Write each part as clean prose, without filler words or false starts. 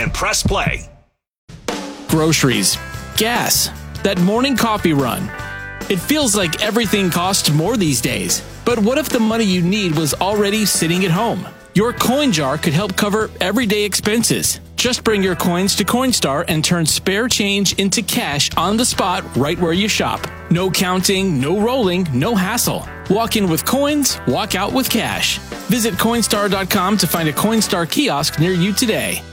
and press play. Groceries, gas, that morning coffee run. It feels like everything costs more these days. But what if the money you need was already sitting at home? Your coin jar could help cover everyday expenses. Just bring your coins to Coinstar and turn spare change into cash on the spot right where you shop. No counting, no rolling, no hassle. Walk in with coins, walk out with cash. Visit Coinstar.com to find a Coinstar kiosk near you today.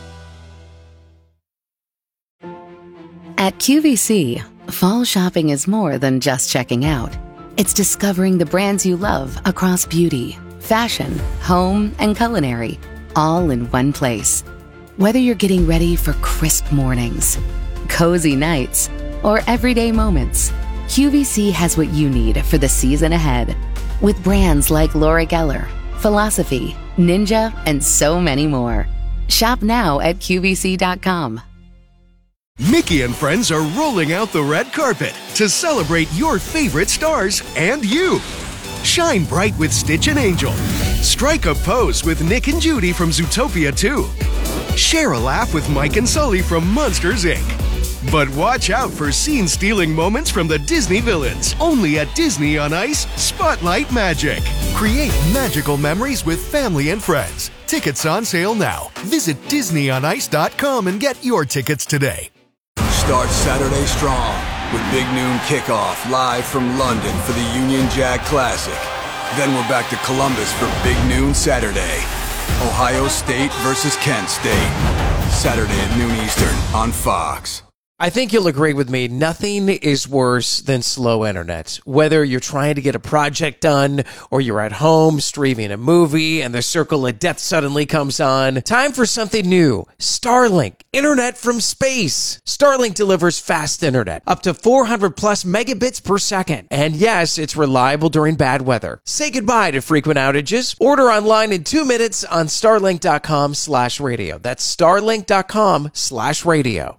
At QVC, fall shopping is more than just checking out. It's discovering the brands you love across beauty, fashion, home, and culinary, all in one place. Whether you're getting ready for crisp mornings, cozy nights, or everyday moments, QVC has what you need for the season ahead. With brands like Laura Geller, Philosophy, Ninja, and so many more. Shop now at QVC.com. Mickey and friends are rolling out the red carpet to celebrate your favorite stars and you. Shine bright with Stitch and Angel. Strike a pose with Nick and Judy from Zootopia 2. Share a laugh with Mike and Sully from Monsters, Inc. But watch out for scene-stealing moments from the Disney villains. Only at Disney on Ice, Spotlight Magic. Create magical memories with family and friends. Tickets on sale now. Visit DisneyOnIce.com and get your tickets today. Start Saturday strong with Big Noon Kickoff live from London for the Union Jack Classic. Then we're back to Columbus for Big Noon Saturday. Ohio State versus Kent State. Saturday at noon Eastern on Fox. I think you'll agree with me, nothing is worse than slow internet. Whether you're trying to get a project done or you're at home streaming a movie and the circle of death suddenly comes on, time for something new. Starlink, internet from space. Starlink delivers fast internet, up to 400 plus megabits per second. And yes, it's reliable during bad weather. Say goodbye to frequent outages. Order online in 2 minutes on starlink.com/radio. That's starlink.com/radio.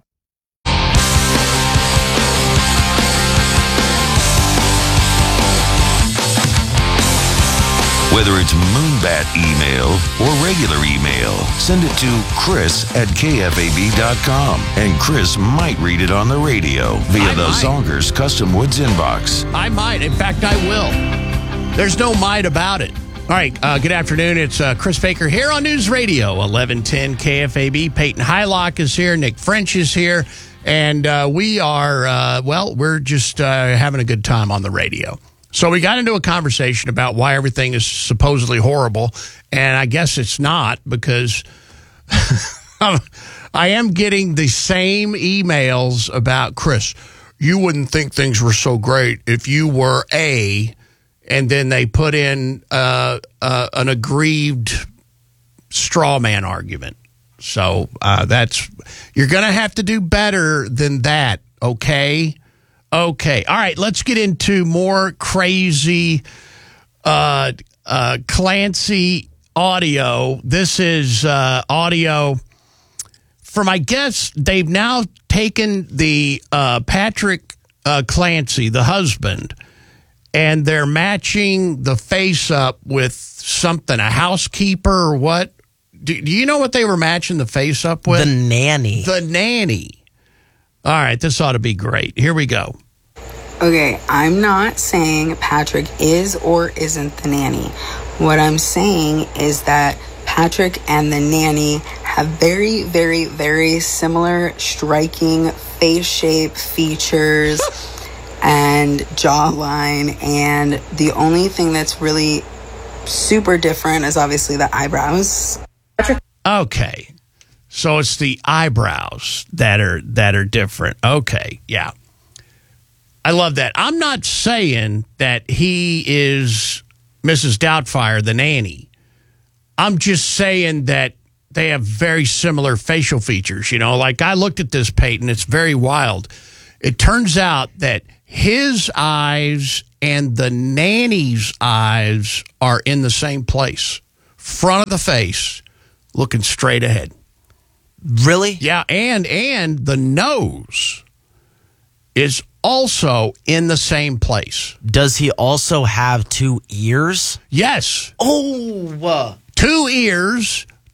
Whether it's Moonbat email or regular email, send it to chris@kfab.com, and Chris might read it on the radio via the Zonkers Custom Woods inbox. I might. In fact, I will. There's no might about it. All right, good afternoon. It's Chris Baker here on News Radio 1110 KFAB. Peyton Hylock is here. Nick French is here. And we are, we're just having a good time on the radio. So we got into a conversation about why everything is supposedly horrible, and I guess it's not, because I am getting the same emails about, Chris, you wouldn't think things were so great if you were A, and then they put in an aggrieved straw man argument. So you're going to have to do better than that, okay? Okay. All right. Let's get into more crazy Clancy audio. This is audio from, I guess, they've now taken the Patrick Clancy, the husband, and they're matching the face up with something, a housekeeper or what? Do you know what they were matching the face up with? The nanny. The nanny. All right, this ought to be great. Here we go. Okay, I'm not saying Patrick is or isn't the nanny. What I'm saying is that Patrick and the nanny have very, very, very similar striking face shape, features, and jawline. And the only thing that's really super different is obviously the eyebrows. Okay. So it's the eyebrows that are different. Okay, yeah. I love that. I'm not saying that he is Mrs. Doubtfire, the nanny. I'm just saying that they have very similar facial features. You know, like I looked at this, Peyton. It's very wild. It turns out that his eyes and the nanny's eyes are in the same place. Front of the face, looking straight ahead. Really? Yeah, and the nose is also in the same place. Does he also have 2 ears? Yes. Oh. 2 ears,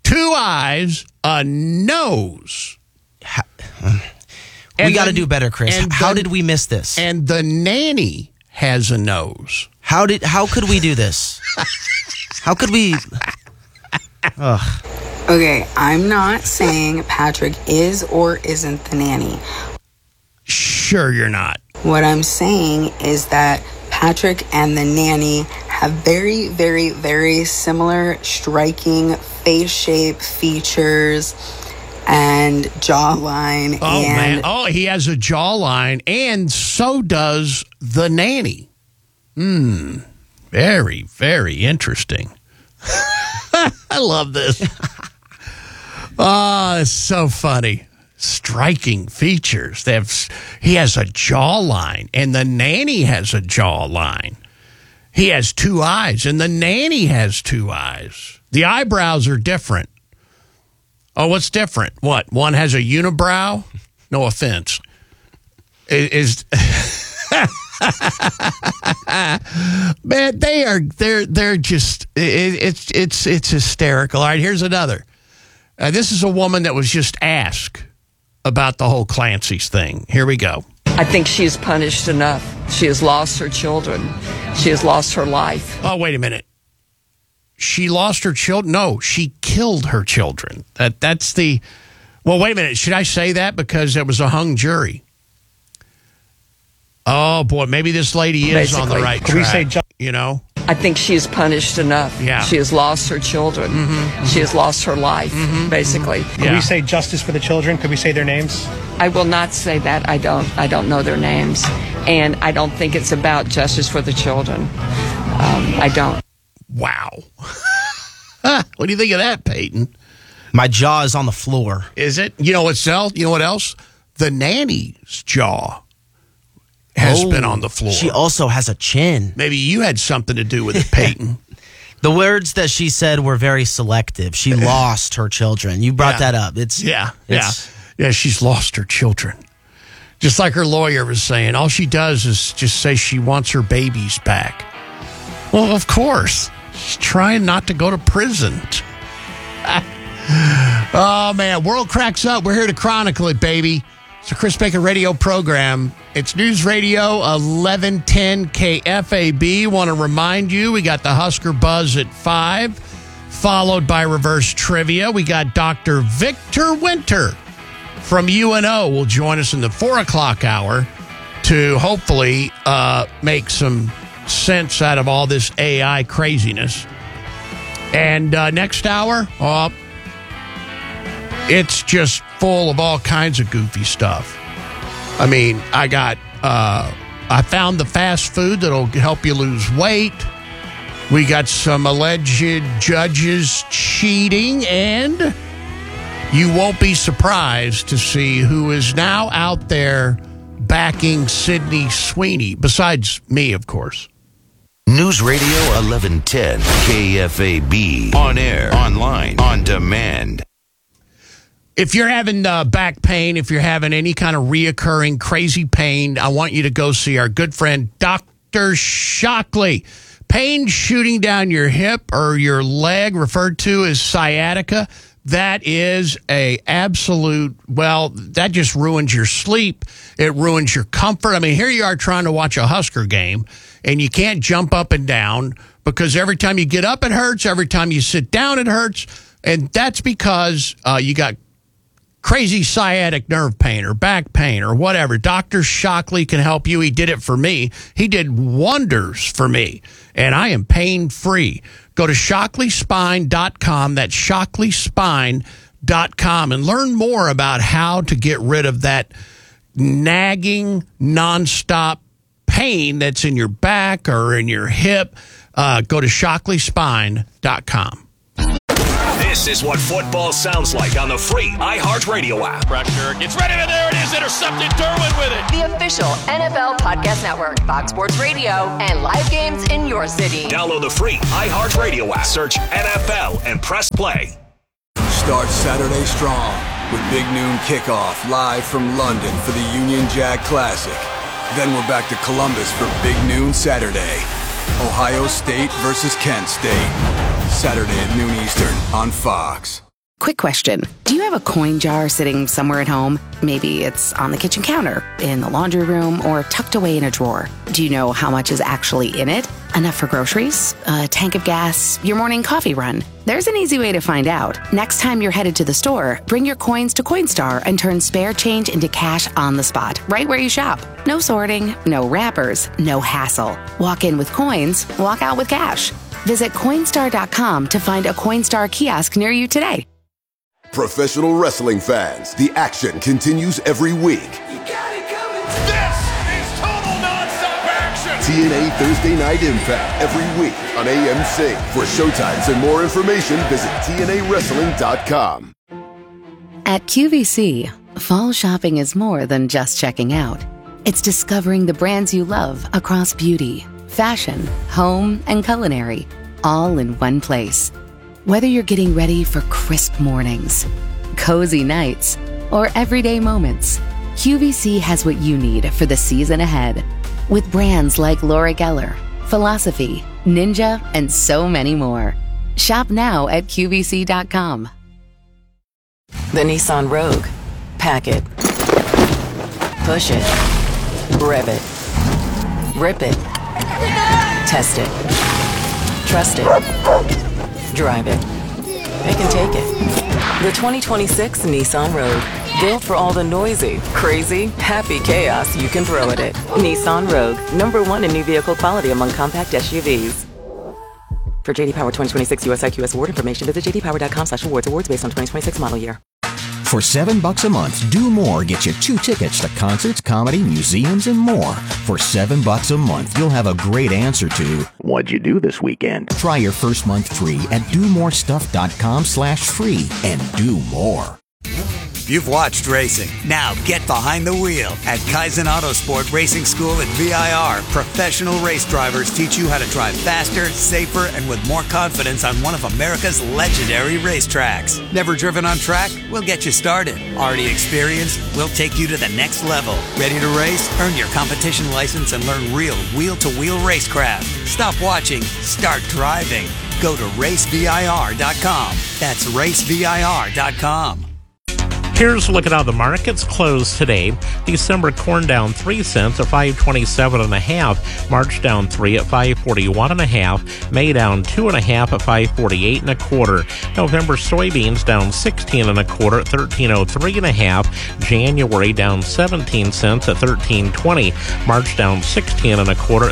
2 eyes, a nose. We got to do better, Chris. How did we miss this? And the nanny has a nose. How could we do this? How could we? Ugh. Okay, I'm not saying Patrick is or isn't the nanny. Sure, you're not. What I'm saying is that Patrick and the nanny have very, very, very similar striking face shape, features, and jawline. Oh, man. Oh, he has a jawline, and so does the nanny. Very, very interesting. I love this. Oh, it's so funny. Striking features. He has a jawline, and the nanny has a jawline. He has 2 eyes, and the nanny has 2 eyes. The eyebrows are different. Oh, what's different? What? One has a unibrow? No offense. Man, they're just it's hysterical. All right, here's another. This is a woman that was just asked about the whole Clancy's thing. Here we go. I think she is punished enough. She has lost her children. She has lost her life. Oh, wait a minute. She lost her children? No, she killed her children. That's the... Well, wait a minute. Should I say that? Because it was a hung jury. Oh, boy. Maybe this lady is on the right track. You know? I think she is punished enough. Yeah. She has lost her children. She has lost her life, basically. Could we say justice for the children? Could we say their names? I will not say that. I don't know their names. And I don't think it's about justice for the children. I don't. Wow. What do you think of that, Peyton? My jaw is on the floor. Is it? You know what else? The nanny's jaw has been on the floor. She also has a chin. Maybe you had something to do with it, Peyton. The words that she said were very selective. She lost her children. You brought that up. Yeah, she's lost her children. Just like her lawyer was saying, all she does is just say she wants her babies back. Well, of course. She's trying not to go to prison. Oh, man. World cracks up. We're here to chronicle it, baby. It's a Chris Baker radio program. It's News Radio 1110 KFAB. Want to remind you, we got the Husker Buzz at 5, followed by Reverse Trivia. We got Dr. Victor Winter from UNO will join us in the 4 o'clock hour to hopefully make some sense out of all this AI craziness. And next hour, it's just full of all kinds of goofy stuff. I mean, I found the fast food that'll help you lose weight. We got some alleged judges cheating, and you won't be surprised to see who is now out there backing Sydney Sweeney, besides me, of course. News Radio 1110 KFAB. On air, online, on demand. If you're having back pain, if you're having any kind of reoccurring crazy pain, I want you to go see our good friend, Dr. Shockley. Pain shooting down your hip or your leg, referred to as sciatica, that is a absolute, well, that just ruins your sleep. It ruins your comfort. I mean, here you are trying to watch a Husker game, and you can't jump up and down because every time you get up, it hurts. Every time you sit down, it hurts. And that's because you got crazy sciatic nerve pain or back pain or whatever. Dr. Shockley can help you. He did it for me. He did wonders for me, and I am pain-free. Go to ShockleySpine.com. That's ShockleySpine.com and learn more about how to get rid of that nagging, nonstop pain that's in your back or in your hip. Go to ShockleySpine.com. This is what football sounds like on the free iHeartRadio app. Pressure gets ready, and there it is, intercepted. Derwin with it. The official NFL Podcast Network, Fox Sports Radio, and live games in your city. Download the free iHeartRadio app. Search NFL and press play. Start Saturday strong with Big Noon Kickoff live from London for the Union Jack Classic. Then we're back to Columbus for Big Noon Saturday. Ohio State versus Kent State. Saturday at noon Eastern on Fox. Quick question. Do you have a coin jar sitting somewhere at home? Maybe it's on the kitchen counter, in the laundry room, or tucked away in a drawer. Do you know how much is actually in it? Enough for groceries? A tank of gas? Your morning coffee run? There's an easy way to find out. Next time you're headed to the store, bring your coins to Coinstar and turn spare change into cash on the spot, right where you shop. No sorting, no wrappers, no hassle. Walk in with coins, walk out with cash. Visit Coinstar.com to find a Coinstar kiosk near you today. Professional wrestling fans, the action continues every week. This is total nonstop action. TNA Thursday Night Impact every week on AMC. For showtimes and more information, visit TNAWrestling.com. At QVC, fall shopping is more than just checking out. It's discovering the brands you love across beauty, fashion, home, and culinary, all in one place. Whether you're getting ready for crisp mornings, cozy nights, or everyday moments, QVC has what you need for the season ahead. With brands like Laura Geller, Philosophy, Ninja, and so many more. Shop now at QVC.com. The Nissan Rogue. Pack it. Push it. Rev it. Rip it. Test it. Trust it. Drive it. They can take it. The 2026 Nissan Rogue. Built for all the noisy, crazy, happy chaos you can throw at it. Nissan Rogue. #1 in new vehicle quality among compact SUVs. For JD Power 2026 US IQS award information, visit jdpower.com/awards. Awards based on 2026 model year. For $7 a month, Do More gets you 2 tickets to concerts, comedy, museums, and more. For $7 a month, you'll have a great answer to, what'd you do this weekend? Try your first month free at domorestuff.com/free and do more. You've watched racing. Now get behind the wheel. At Kaizen Autosport Racing School at VIR, professional race drivers teach you how to drive faster, safer, and with more confidence on one of America's legendary racetracks. Never driven on track? We'll get you started. Already experienced? We'll take you to the next level. Ready to race? Earn your competition license and learn real wheel-to-wheel racecraft. Stop watching. Start driving. Go to racevir.com. That's racevir.com. Here's a look at how the markets closed today. December corn down 3 cents at 527.5. March down 3 at 541.5. May down 2.5 at 548.25. November soybeans down 16.25 at 1303.5. January down 17 cents at 1320. March down 16.25 at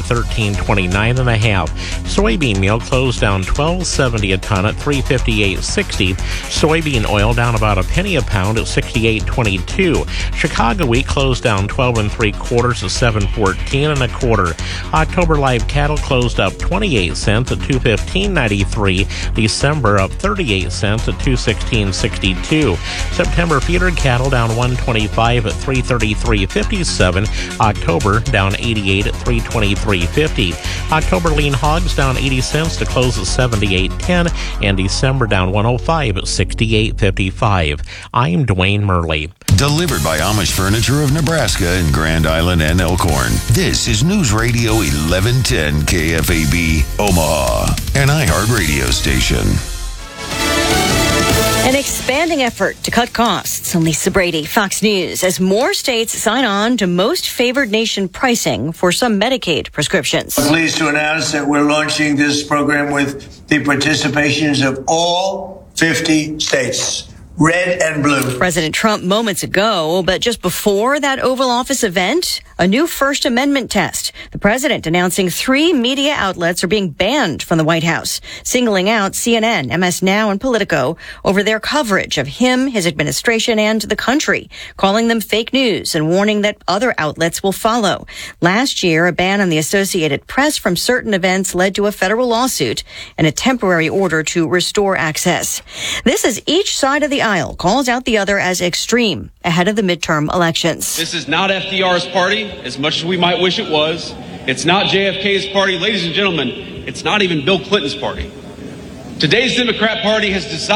1329.5. Soybean meal closed down 12.70 a ton at 358.60. Soybean oil down about a penny a pound at 68.22. Chicago wheat closed down 12 3/4 at 714.25. October live cattle closed up 28 cents at 215.93. December up 38 cents at 216.62. September feeder cattle down 125 at 333.57. October down 88 at 323.50. October lean hogs down 80 cents to close at 78.10, and December down 105 at 68.55. I'm Dwayne Murley. Delivered by Amish Furniture of Nebraska in Grand Island and Elkhorn. This is News Radio 1110 KFAB, Omaha, an iHeart radio station. An expanding effort to cut costs. I'm Lisa Brady, Fox News, as more states sign on to most favored nation pricing for some Medicaid prescriptions. I'm pleased to announce that we're launching this program with the participations of all 50 states. Red and blue. President Trump moments ago, but just before that Oval Office event, a new First Amendment test. The president announcing 3 media outlets are being banned from the White House, singling out CNN, MS Now, and Politico over their coverage of him, his administration, and the country, calling them fake news and warning that other outlets will follow. Last year, a ban on the Associated Press from certain events led to a federal lawsuit and a temporary order to restore access. This is each side of the aisle calls out the other as extreme ahead of the midterm elections. This is not FDR's party, as much as we might wish it was. It's not JFK's party. Ladies and gentlemen, it's not even Bill Clinton's party. Today's Democrat Party has decided